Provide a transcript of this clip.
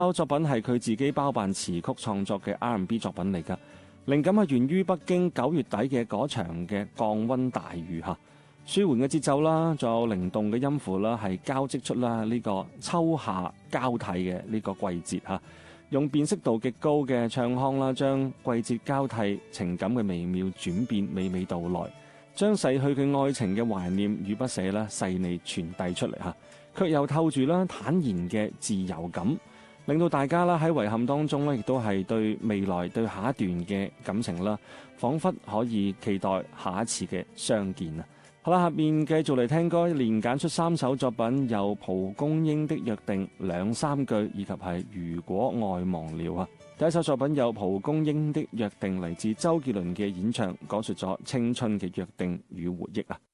首作品係佢自己包辦詞曲創作嘅 R&B 作品嚟㗎，靈感係源於北京9月底嘅嗰場嘅降溫大雨嚇，舒緩嘅節奏啦，仲有靈動嘅音符啦，係交織出啦呢個秋夏交替嘅呢個季節嚇，用辨識度極高嘅唱腔啦，將季節交替情感嘅微妙轉變娓娓道來，將逝去嘅愛情嘅懷念與不捨啦細膩傳遞出嚟嚇，卻又透住啦坦然嘅自由感。令到大家啦喺遺憾當中咧，亦都係對未來對下一段嘅感情啦，彷彿可以期待下一次嘅相見啊！好啦，下面繼續嚟聽歌，連揀出3首作品，有蒲公英的約定、兩三句以及係如果愛忘了啊！第一首作品有蒲公英的約定，嚟自周杰倫嘅演唱，講述咗青春嘅約定與回憶啊！